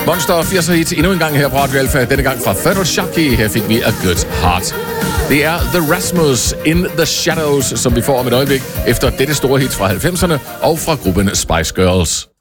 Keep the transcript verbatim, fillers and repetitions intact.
Monster firserne hit endnu en gang her på Radio Alpha. Denne gang fra Feral Shocky. Her fik vi A Good Heart. Det er The Rasmus in the Shadows, som vi får om et øjeblik efter dette store hit fra halvfemserne og fra gruppen Spice Girls.